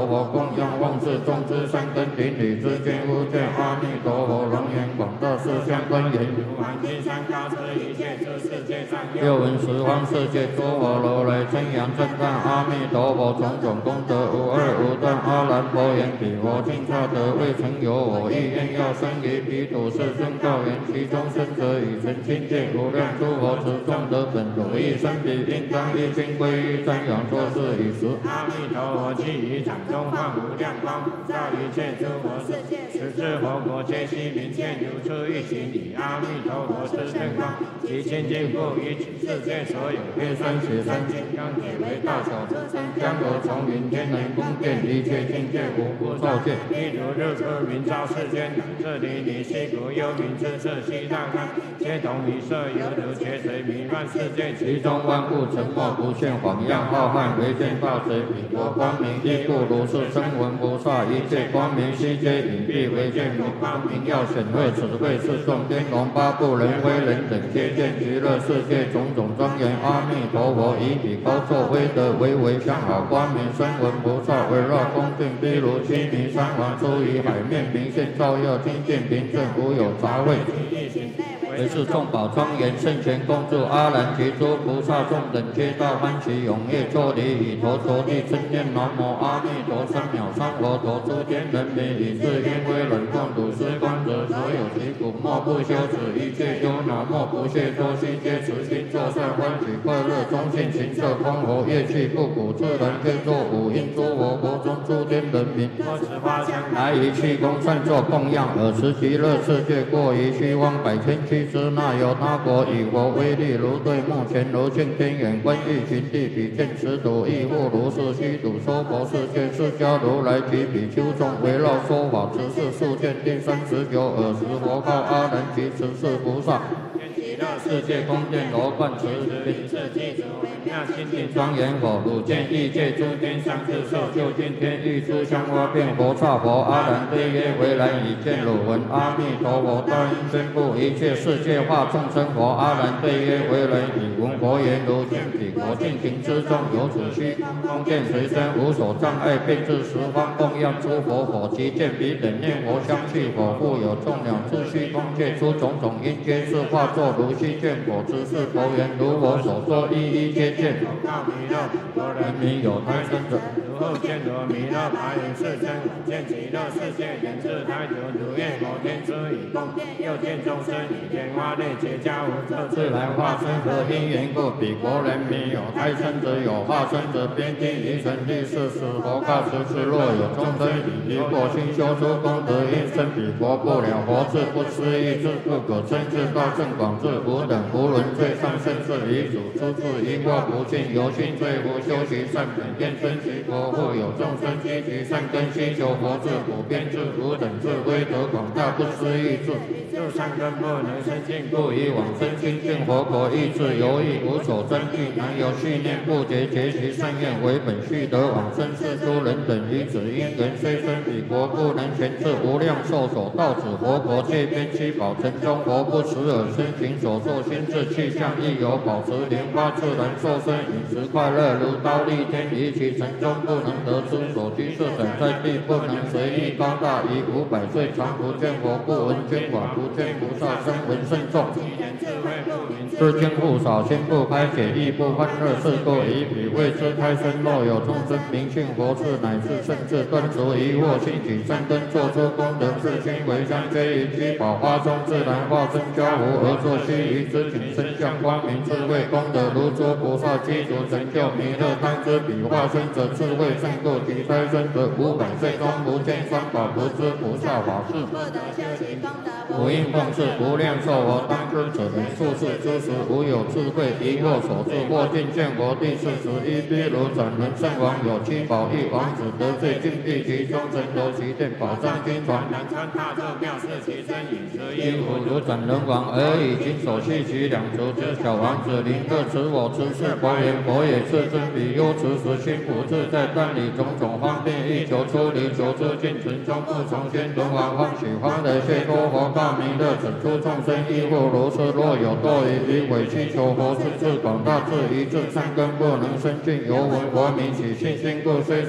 陀佛，供养万世众之善根顶礼之间无见。阿弥陀佛，龙眼广大四相观言，如满金山高持一切诸世界上，又闻十方世界诸佛如来称扬称赞。阿弥陀佛，种种功德无二无断。阿难佛言：彼佛尽刹得未曾有我意愿要生于彼土世尊告言：其中生者以成清净无量诸佛持众德本如意生彼应当一心归于瞻仰作是以时。阿弥陀佛，其于掌中放无量光，普照一切诸佛世界，十智佛国皆悉明见，如出一行以阿弥陀佛之圣光，其清净故于此世界所有遍身血身金刚体为大小诸身江河从云天人宫殿一切境界无不受见。譬如日出明照世间，乃至离离西谷幽冥之色西大开，皆同一色犹如劫水弥漫世界，其中万物沉默不现，晃漾浩瀚唯见大水，彼国光明亦故如是。声闻菩萨一切光明悉皆隐蔽，唯见佛光明耀显慧，此慧是众天龙八部人非人等皆见极乐世界种种庄严。阿弥陀佛，以彼高作威德为相好光明声闻菩萨围绕恭敬，譬如须弥山王出于海面，明现照耀清净平正，无有杂秽。为是众宝庄严圣贤共住，阿难及诸菩萨众等皆大欢喜踊跃作礼，以头着地称念南无阿弥陀三藐三佛陀。诸天人民以是因为忍共睹施观者，所有其苦莫不休止，一切忧恼莫不懈脱，悉皆慈心作善，欢喜快乐中性行色空活，乐器不鼓，自然可作五音诸佛国中诸天人民，多持花香来于气功善作供养，尔时极乐世界过于虚妄百千七之那有他国，以佛威力如对目前如镜天眼观欲寻地，比见此土亦复如是虚土娑婆世界，释迦如来及比丘众围绕说法，此事数见第39。尔时佛告阿难及十世菩萨：极乐世界宫殿罗贯持名次具足微妙清净庄严佛，汝见异界诸天上智受就近天欲诸香花变佛刹佛。阿难对曰：为然已见汝闻阿弥陀佛大应宣布一切世界化众生佛。阿难对曰：为然已闻佛言，如见彼国净瓶之中有此虚空见随身无所障碍，遍至十方供养诸佛佛，即见彼等念佛相续佛，复有众鸟自虚空界出种种因皆是化作如虚见佛之是佛言，如我所说一一皆见。到弥勒佛人民有胎生者，如后见罗弥勒白云世尊，见极乐世界人自胎久，如愿佛天之以供殿，又见众生以天花类结跏无色自然化身，何因缘故？彼国人民有胎生者，有化身者，边境于神力是使佛告十世，若有众生以一过心修出功德，应生彼国不了佛智，不思议智，不可称智大圣广智，无等无伦最上甚至遗主，出自因果不尽，由心最无修习善本，愿生其国，复有众生积其善根，希求佛智，普遍智，无等智，威德广大，不思议智，就善根不能生尽，故以往生清净佛国，意志犹豫，无所争议，难有续念不竭，结其善愿为本续得往生是诸人等于此因缘，虽生彼国，不能全至无量寿所到此佛国，界边七宝城中，佛不持耳身行所作心智气象，亦有保持莲花自然受身，饮食快乐如刀立天，于其城中不能得知所居是等在地，不能随意高大，于500岁常不见佛，不闻经法，不见菩萨声闻甚众，知经不少，心不开解，亦不欢乐，是故以彼为之开生。若有众生明信佛智，乃至甚至断除疑惑，兴起善根，作出功德，自心为香，皆于七宝花中自然化身交互，而作须臾之景，身相光明，智慧功德如诸菩萨积足成就弥勒当知彼化身者，智慧胜过其胎生者，500岁中不见三宝，不知菩萨法事，不得修习功德，不应奉事，无量寿佛当知者人数世之时，无有智慧疑惑所致，或尽见佛第41，譬如斩人圣王有七宝，一王子得罪禁闭其中，神头其殿宝藏金传，南川大咒妙是其身饮食衣服，如斩人王而已经手系其两足之小王子，临各持我持是佛言，佛也是真彼忧持时心不自在，但以种种方便欲求出离，求出尽城中不从先轮王欢喜欢的谢多佛告弥勒，整出众生亦复如是，若有堕于委曲求佛智智广大，智一智善根不能生尽，犹闻佛名起信心故，虽